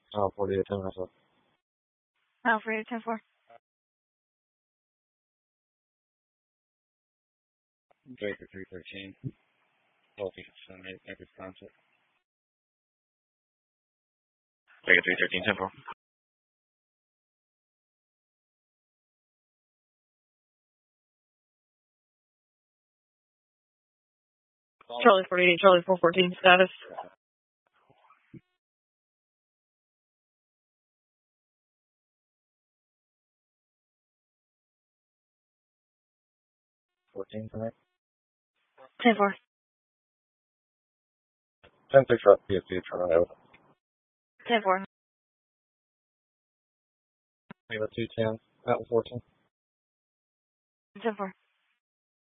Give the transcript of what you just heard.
48, 10 myself. Alfred, 10-4. Draper 313. Voltage 78, make responsive. Draper 313, 10-4. Charlie 48, Charlie 414, status. Tonight. 10-4. 10-6 rough PSP, Toronto. 10-4. Lima 210, Mountain 14. 10-4.